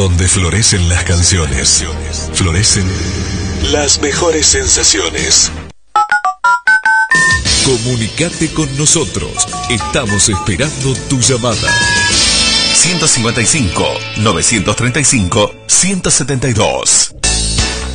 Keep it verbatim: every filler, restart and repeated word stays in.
Donde florecen las canciones, florecen las mejores sensaciones. Comunicate con nosotros. Estamos esperando tu llamada. ciento cincuenta y cinco, novecientos treinta y cinco, ciento setenta y dos.